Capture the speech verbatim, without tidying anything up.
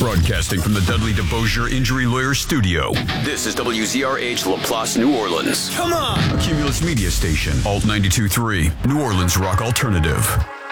Broadcasting from the Dudley DeBosier Injury Lawyer Studio. This is W Z R H LaPlace, New Orleans. Come on! A Cumulus Media Station, Alt ninety-two point three, New Orleans Rock Alternative.